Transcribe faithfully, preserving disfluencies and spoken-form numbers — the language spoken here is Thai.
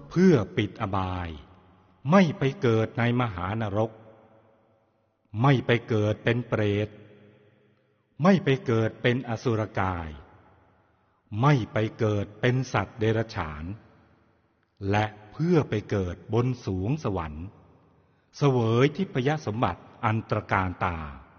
เพื่อปิดอบายไม่ไปเกิดในมหานรกไม่ไปเกิดเป็นเปรตไม่ไปเกิดเป็นอสุรกายไม่ไปเกิดเป็นสัตว์เดรัจฉานและเพื่อไปเกิดบนสูงสวรรค์เสวยทิพยสมบัติอันตรการตา